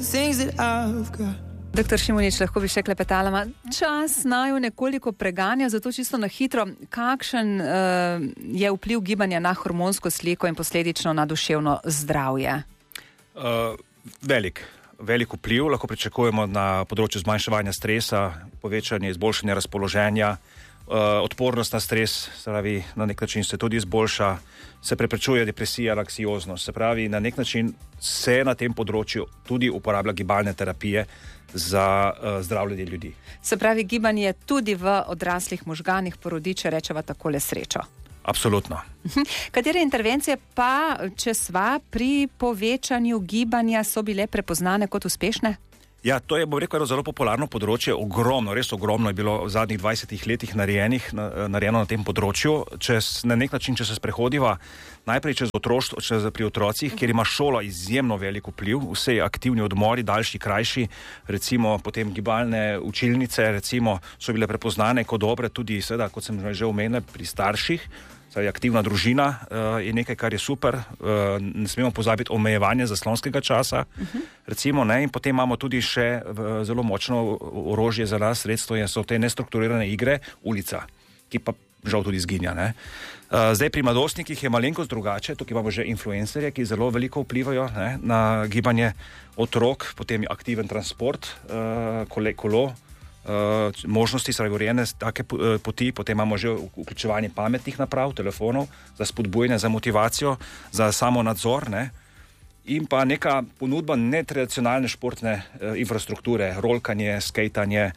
Doktor Šimunič, lahko bi še klepetala. Čas naju nekoliko preganja, zato čisto na hitro. Kakšen je vpliv gibanja na hormonsko sliko in posledično na duševno zdravje? Velik vpliv. Lahko pričakujemo na področju zmanjševanja stresa, povečanje, izboljšanje razpoloženja, odpornost na stres, se pravi, na nek način se tudi izboljša, se preprečuje depresija, anksioznost, se pravi, na nek način se na tem področju tudi uporablja gibalne terapije za zdravljenje ljudi. Se pravi, gibanje tudi v odraslih možganih porodi, če rečeva takole, srečo. Absolutno. Katere intervencije pa, če sva pri povečanju gibanja, so bile prepoznane kot uspešne? Ja, to je, bom rekel, zelo popularno področje, ogromno, res ogromno je bilo v zadnjih 20 letih narejeno na tem področju. Na nek način, če se sprehodiva najprej pri otrocih, kjer ima šola izjemno velik vpliv, vse aktivni odmori, daljši, krajši, recimo potem gibalne učilnice, recimo, so bile prepoznane kot dobre, tudi seveda, kot sem že omenil, pri starših. Aktivna družina je nekaj, kar je super, ne smemo pozabiti omejevanje zaslonskega časa, recimo, ne, in potem imamo tudi še zelo močno orožje za nas, sredstvo so te nestrukturirane igre, ulica, ki pa žal tudi izginja, ne. Zdaj pri mladostnikih je malenkost drugače, tukaj imamo že influencerje, ki zelo veliko vplivajo, ne, na gibanje otrok, potem je aktiven transport, kolo, možnosti, urejene take poti, potem imamo že vključevanje pametnih naprav, telefonov, za spodbujanje, za motivacijo, za samo nadzor, ne, in pa neka ponudba netradicionalne športne infrastrukture, rolkanje, skejtanje,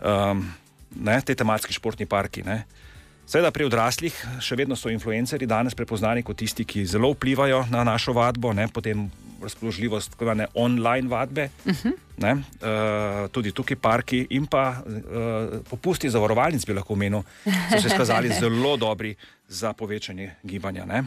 te tematski športni parki, ne. Seveda pri odraslih še vedno so influencerji danes prepoznani kot tisti, ki zelo vplivajo na našo vadbo, ne, potem razpoložljivost online vadbe, ne, tudi tukaj parki in pa popusti zavarovalnic, bi lahko omenil, so se skazali zelo dobri za povečanje gibanja, ne.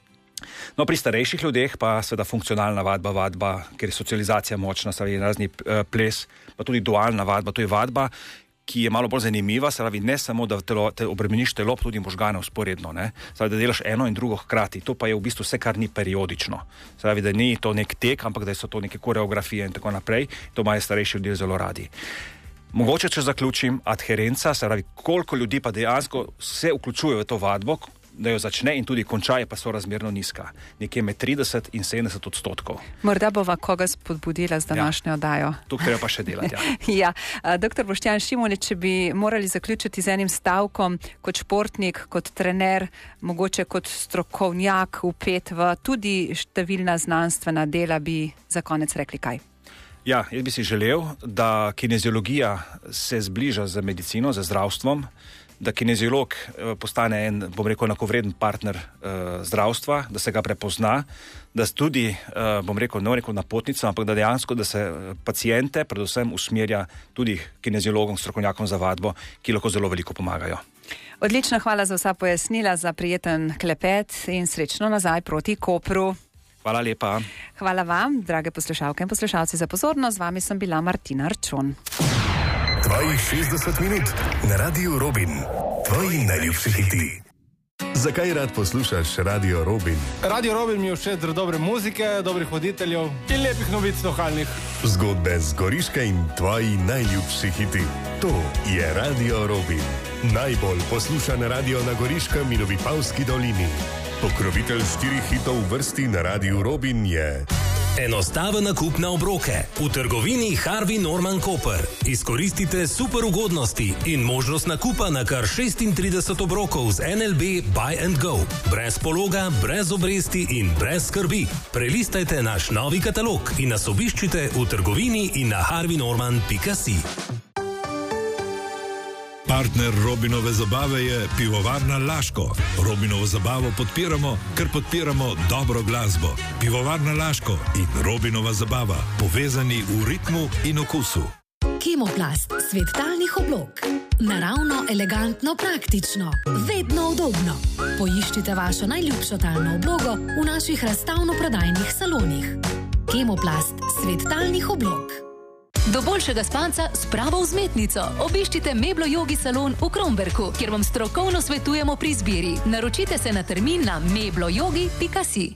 No, pri starejših ljudeh pa seveda funkcionalna vadba, ker je socializacija močna, razni ples, pa tudi dualna vadba, to je vadba, ki je malo bolj zanimiva, se pravi, ne samo, da te obremeniš telo, tudi možgane vzporedno, ne, se pravi, da delaš eno in drugo hkrati, to pa je v bistvu vse, kar ni periodično, se pravi, da ni to nek tek, ampak da so to neke koreografije in tako naprej, to imajo starejši ljudje zelo radi. Mogoče, če zaključim, adherenca, se pravi, koliko ljudi pa dejansko se vključuje v to vadbo, da jo začne in tudi konča, je pa sorazmerno nizka. Nekje med 30 in 70%. Morda bova koga spodbudila z današnjo oddajo. Tukaj treba pa še delati, ja. Doktor Boštjan Šimunič, če bi morali zaključiti z enim stavkom, kot športnik, kot trener, mogoče kot strokovnjak vpet v tudi številna znanstvena dela, bi za konec rekli kaj? Ja, jaz bi si želel, da kineziologija se zbliža z medicino, z zdravstvom, da kineziolog postane en, bom rekel, enakovreden partner zdravstva, da se ga prepozna, da tudi, bom rekel, ne rekel napotnica, ampak da dejansko, da se paciente predvsem usmerja tudi kineziologom, strokovnjakom za vadbo, ki lahko zelo veliko pomagajo. Odlično, hvala za vsa pojasnila, za prijeten klepet in srečno nazaj proti Kopru. Hvala lepa. Hvala vam, drage poslušalke in poslušalci, za pozornost. Z vami sem bila Martina Arčon. Tvojih 60 minut na Radiu Robin. Tvoji najljubši hiti. Zakaj rad poslušaš Radio Robin? Radio Robin mi je všeč zaradi dobre muzike, dobrih voditeljev in lepih novic lokalnih. Zgodbe z Goriške in tvoji najljubši hiti. To je Radio Robin. Najbolj poslušan radio na Goriškem in v Vipavski dolini. Pokrovitelj 4 hitov v vrsti na Radiu Robin je... Enostaven nakup na obroke. V trgovini Harvey Norman Koper. Izkoristite super ugodnosti in možnost nakupa na kar 36 obrokov z NLB Buy and Go. Brez pologa, brez obresti in brez skrbi. Prelistajte naš novi katalog in nas obiščite v trgovini in na harveynorman.si. Partner Robinove zabave je Pivovarna Laško. Robinovo zabavo podpiramo, ker podpiramo dobro glasbo. Pivovarna Laško in Robinova zabava, povezani v ritmu in okusu. Kemoplast, svet talnih oblog. Naravno, elegantno, praktično. Vedno udobno. Poiščite vašo najljubšo talno oblogo v naših razstavno-prodajnih salonih. Kemoplast, svet talnih oblog. Do boljšega spanca s pravo vzmetnico obiščite Meblo Yogi salon v Kromberku, kjer vam strokovno svetujemo pri izbiri. Naročite se na termin na mebloyogi.si.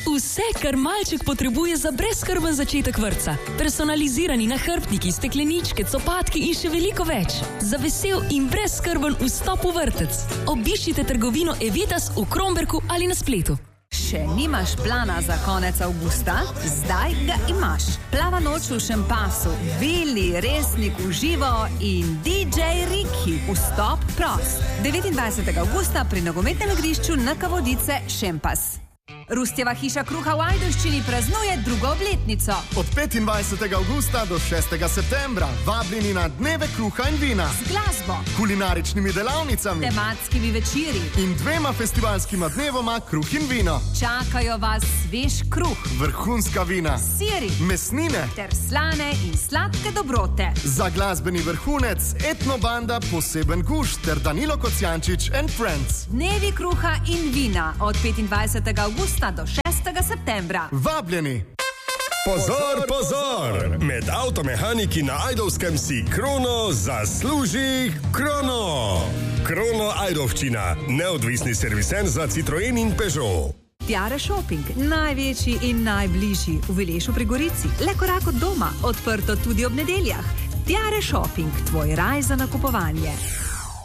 Vse, kar malček potrebuje za brezskrben začetek vrtca. Personalizirani nahrbtniki, stekleničke, copatki in še veliko več. Za vesel in brezskrben vstop v vrtec. Obiščite trgovino Evitas v Kromberku ali na spletu. Še nimaš plana za konec avgusta? Zdaj ga imaš. Plava noč v Šempasu, Vili, Resnik v živo in DJ Riki. Vstop prost. 29. avgusta pri nogometnem igrišču NK Vodice Šempas. Rustjeva hiša kruha v Ajdovščini praznuje drugo obletnico. Od 25. avgusta do 6. septembra vabljeni na dneve kruha in vina. Z glasbo, kulinaričnimi delavnicami, tematskimi večeri in 2 festivalskima dnevoma kruh in vino. Čakajo vas svež kruh, vrhunska vina, siri, mesnine ter slane in sladke dobrote. Za glasbeni vrhunec etnobanda Poseben gušt ter Danilo Kocijančič and Friends. Dnevi kruha in vina od 25. avgusta do 6. septembra. Vabljeni! Pozor, pozor! Med avtomehaniki na Ajdovskem si Krono zasluži Krono! Krono Ajdovščina, neodvisni serviser za Citroen in Peugeot. Tiare Shopping, največji in najbližji v Vilešu pri Gorici. Le korak od doma, odprto tudi ob nedeljah. Tiare Shopping, tvoj raj za nakupovanje.